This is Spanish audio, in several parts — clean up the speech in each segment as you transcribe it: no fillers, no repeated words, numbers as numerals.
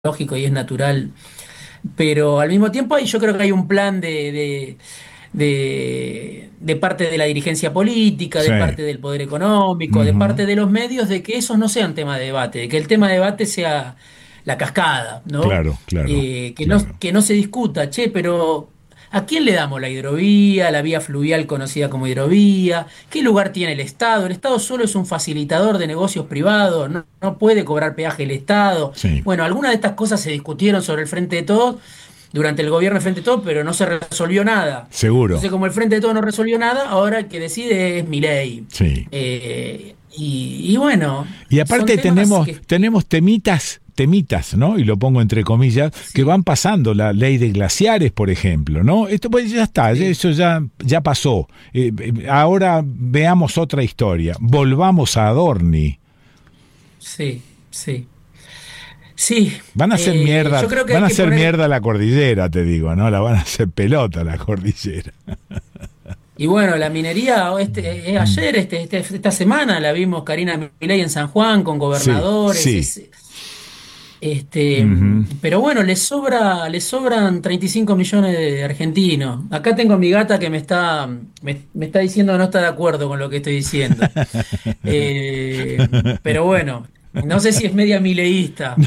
lógico y es natural, pero al mismo tiempo yo creo que hay un plan de parte de la dirigencia política, Sí. de parte del poder económico, de Ujú. parte de los medios, de que esos no sean tema de debate, de que el tema de debate sea la cascada, ¿no? Claro, claro, Que no, claro. que no se discuta, che, pero ¿a quién le damos la hidrovía, la vía fluvial conocida como hidrovía? ¿Qué lugar tiene el Estado? El Estado solo es un facilitador de negocios privados, no puede cobrar peaje el Estado. Sí, Bueno, algunas de estas cosas se discutieron sobre el Frente de Todos durante el gobierno del Frente de Todos, pero no se resolvió nada. seguro. Entonces, como el Frente de Todos no resolvió nada, ahora el que decide es Milei. Sí. Y bueno, Y son aparte temas tenemos, que tenemos temitas, ¿no? Y lo pongo entre comillas, que sí, van pasando, la ley de glaciares, por ejemplo, ¿no? Esto pues ya está, sí, eso ya pasó. Ahora veamos otra historia. Volvamos a Adorni. sí, sí. Sí, yo creo que Van hay a que hacer poner. mierda la cordillera, te digo, ¿no? La van a hacer pelota la cordillera. Y bueno, la minería, ayer, esta semana, la vimos Karina Milei en San Juan con Sí, gobernadores. sí. Este, Ujú. pero bueno, les sobran 35 millones de argentinos. Acá tengo a mi gata que me está diciendo que no está de acuerdo con lo que estoy diciendo. Eh, pero bueno, no sé si es media mileísta.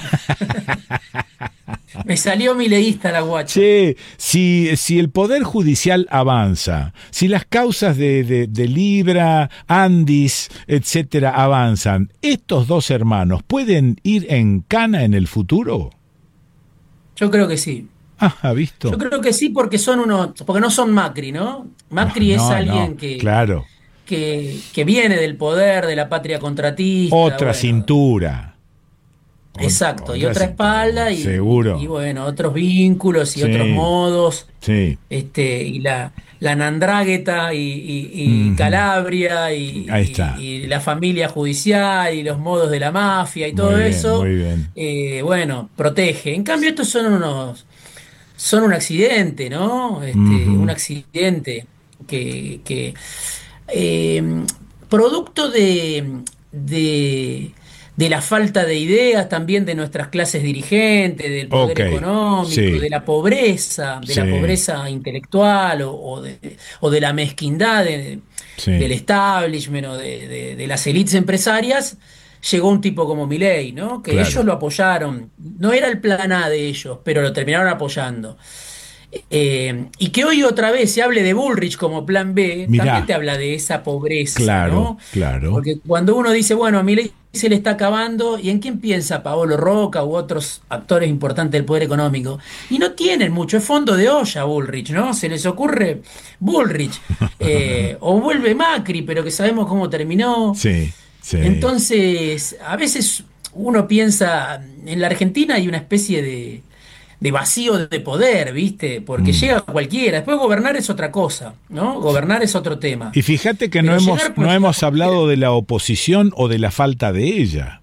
Me salió mileísta la guacha. Che, si el Poder Judicial avanza, si las causas de Libra, Andis, etcétera, avanzan, ¿estos dos hermanos pueden ir en cana en el futuro? Yo creo que sí. Ah, ¿ha Yo visto? creo que sí porque porque no son Macri, ¿no? No, Macri es no, no, alguien claro. que viene del poder, de la patria contratista, Otra bueno, cintura. exacto, y Otra otra cintura, espalda y seguro. bueno, otros vínculos y otros Sí, modos, sí. y la Nandrágueta y Ujú. Calabria Ahí está. y la familia judicial y los modos de la mafia y todo Muy bien, eso, muy bien. bueno, protege. En cambio, estos son un accidente, ¿no? Un Ujú. accidente que eh, producto de, de la falta de ideas también de nuestras clases dirigentes, del poder Ok, económico, sí, de la sí, pobreza intelectual o de la mezquindad del sí, establishment o de las élites empresarias, llegó un tipo como Milei, ¿no? Que ellos claro. lo apoyaron. No era el plan A de ellos, pero lo terminaron apoyando. Y que hoy otra vez se hable de Bullrich como plan B, también Mirá, te habla de esa pobreza, claro, ¿no? claro. Porque cuando uno dice, bueno, a Milei se le está acabando, ¿y en quién piensa Paolo Roca u otros actores importantes del poder económico? Y no tienen mucho, es fondo de olla Bullrich, ¿no? Se les ocurre Bullrich, o vuelve Macri, pero que sabemos cómo terminó. Sí, sí. Entonces, a veces uno piensa, en la Argentina hay una especie de vacío de poder, ¿viste? Porque Mm. llega cualquiera. Después gobernar es otra cosa, ¿no? Gobernar es otro tema. Y fíjate que Pero llegar no puede llegar hemos cualquiera. hablado de la oposición o de la falta de ella.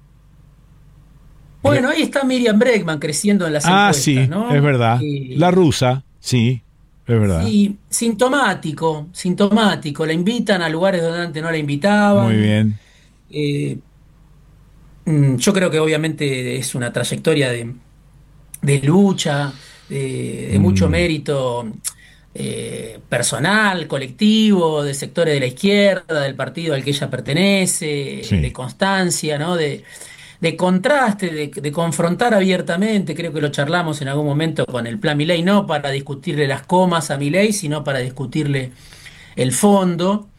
Re- Bueno, ahí está Miriam Bregman creciendo en las ah, encuestas, sí, es ¿no? verdad. La rusa, sí, es verdad. Sí, sintomático, sintomático. La invitan a lugares donde antes no la Muy invitaban. bien. Eh, yo creo que obviamente es una trayectoria de lucha, de mucho Mm, mérito personal, colectivo, de sectores de la izquierda, del partido al que ella pertenece, de sí, constancia, ¿no? De contraste, de confrontar abiertamente, creo que lo charlamos en algún momento con el plan Milei, no para discutirle las comas a Milei, sino para discutirle el fondo.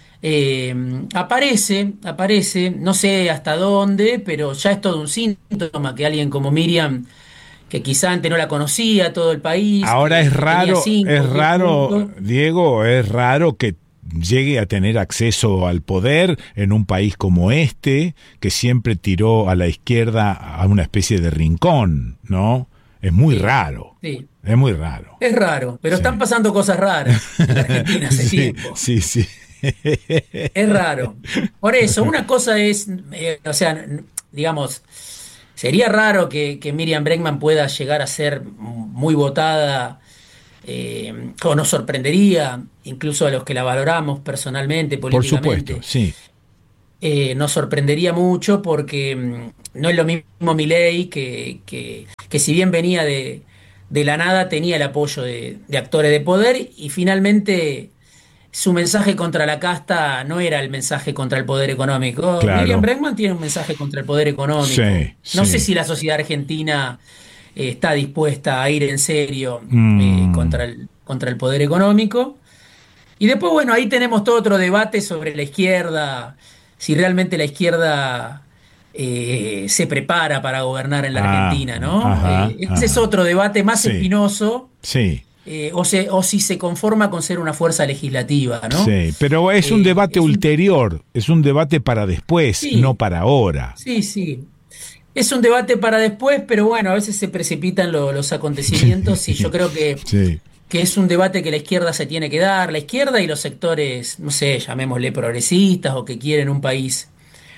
Aparece, no sé hasta dónde, pero ya es todo un síntoma que alguien como Miriam, que quizá antes no la conocía todo el país, ahora que tenía es 5 o 10 raro, puntos. Diego, es raro que llegue a tener acceso al poder en un país como este, que siempre tiró a la izquierda a una especie de rincón, ¿no? Es muy Sí, raro, sí. es muy raro. Es raro, pero están Sí. pasando cosas raras en la Argentina hace Sí, tiempo. sí, sí. Es raro. Por eso, una cosa es, o sea, digamos, sería raro que Miriam Bregman pueda llegar a ser muy votada, o nos sorprendería, incluso a los que la valoramos personalmente, Por supuesto, políticamente. sí. nos sorprendería mucho porque no es lo mismo Milei que si bien venía de la nada tenía el apoyo de actores de poder y finalmente su mensaje contra la casta no era el mensaje contra el poder económico. Claro. Miriam Bregman tiene un mensaje contra el poder económico. Sí, No sí. sé si la sociedad argentina está dispuesta a ir en serio contra el poder económico. Y después, bueno, ahí tenemos todo otro debate sobre la izquierda, si realmente la izquierda se prepara para gobernar en la Argentina, ¿no? Ajá, Ese es otro debate más sí, espinoso, sí, o si se conforma con ser una fuerza legislativa, ¿no? sí, pero es un debate es un- ulterior, es un debate para después, Sí. no para ahora. Sí, sí. Es un debate para después, pero bueno, a veces se precipitan los acontecimientos y yo creo Sí, que es un debate que la izquierda se tiene que dar, la izquierda y los sectores, no sé, llamémosle progresistas o que quieren un país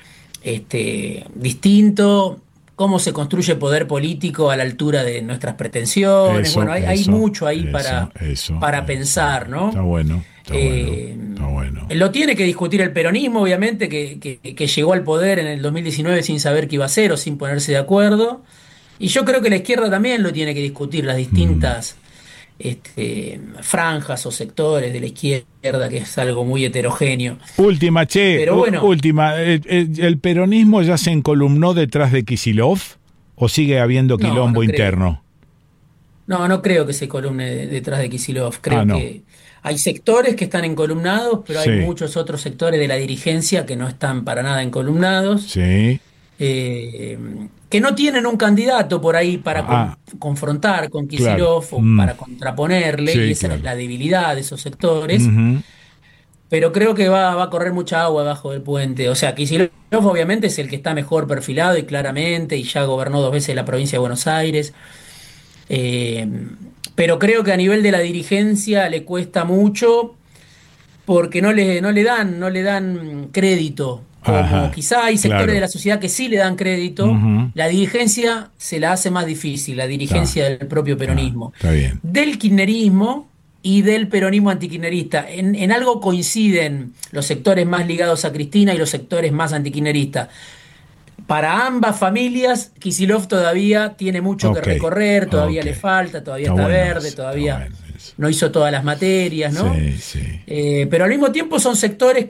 distinto, cómo se construye poder político a la altura de nuestras pretensiones. eso, Bueno, hay eso, mucho ahí eso, para pensar, ¿no? Está bueno, está Eh, bueno, está bueno. Lo tiene que discutir el peronismo, obviamente, que llegó al poder en el 2019 sin saber qué iba a hacer o sin ponerse de acuerdo. Y yo creo que la izquierda también lo tiene que discutir, las distintas franjas o sectores de la izquierda, que es algo muy heterogéneo. Última, Pero bueno. última. ¿El peronismo ya se encolumnó detrás de Kicillof o sigue habiendo No, quilombo no creo. interno? No creo que se columne detrás de Kicillof. Creo no. que hay sectores que están encolumnados, pero Sí. hay muchos otros sectores de la dirigencia que no están para nada encolumnados. Sí, Que no tienen un candidato por ahí para confrontar con Kicillof o para contraponerle, Sí, y esa claro. es la debilidad de esos sectores. ujú, Pero creo que va a correr mucha agua abajo del puente. O sea, Kicillof obviamente es el que está mejor perfilado y claramente, y ya gobernó 2 veces la provincia de Buenos Aires. Pero creo que a nivel de la dirigencia le cuesta mucho porque no le dan crédito. Como Ajá, quizá hay sectores claro. de la sociedad que sí le dan crédito, Ujú. la dirigencia se la hace más difícil, la dirigencia del propio peronismo. Está bien. Del kirchnerismo y del peronismo antikirchnerista. En algo coinciden los sectores más ligados a Cristina y los sectores más antikirchneristas. Para ambas familias, Kicillof todavía tiene mucho que Ok, recorrer, todavía ok. le falta, todavía Está está bueno verde, eso, todavía está bueno eso. no hizo todas las materias, ¿no? Sí, sí. Pero al mismo tiempo son sectores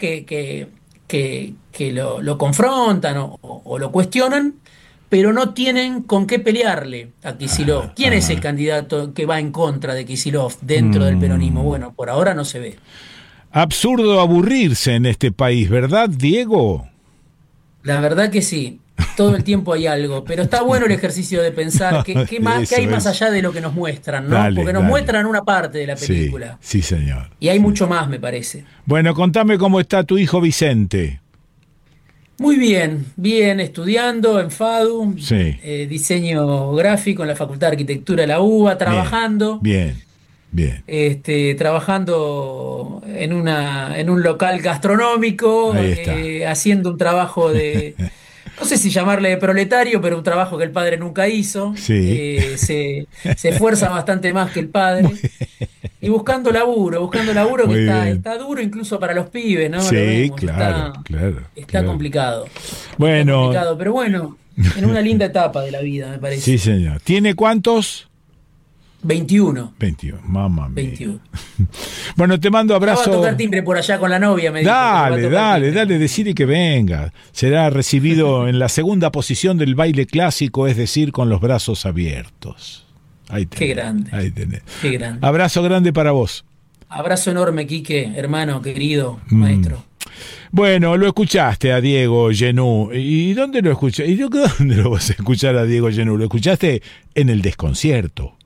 que lo confrontan o lo cuestionan, pero no tienen con qué pelearle a Kicillof. ¿Quién es el candidato que va en contra de Kicillof dentro del peronismo? Bueno, por ahora no se ve. Absurdo aburrirse en este país, ¿verdad, Diego? La verdad que sí. Todo el tiempo hay algo, pero está bueno el ejercicio de pensar qué hay más Eso. allá de lo que nos muestran, ¿no? Dale, Porque nos dale. muestran una parte de la Sí, película. sí, señor. Y hay mucho más, me parece. Bueno, contame cómo está tu hijo Vicente. Muy bien, estudiando en FADU, Sí. diseño gráfico en la Facultad de Arquitectura de la UBA, trabajando, Bien, bien. trabajando en un local gastronómico, Ahí está. haciendo un trabajo de, no sé si llamarle de proletario, pero un trabajo que el padre nunca hizo. Sí. Se esfuerza bastante más que el padre. Y buscando laburo Muy que bien. está duro incluso para los pibes, ¿no? Lo Sí, vemos, claro, claro. está claro. complicado. Bueno. Está complicado, pero bueno, en una linda etapa de la vida, me parece. Sí, señor. ¿Tiene cuántos? 21. 21. Mamá mía. 21. Bueno, te mando Ya va a abrazo. tocar timbre por allá con la novia, me dijo, que va a tocar timbre. Dale, decirle que venga. Será recibido en la segunda posición del baile clásico, es decir, con los brazos abiertos. Ahí tenés. Qué grande. Ahí tenés. Qué grande. Abrazo grande para vos. Abrazo enorme, Quique, hermano, querido, maestro. Bueno, lo escuchaste a Diego Genú. ¿Y dónde lo escuchaste? ¿Y dónde lo vas a escuchar a Diego Genú? Lo escuchaste en El Desconcierto.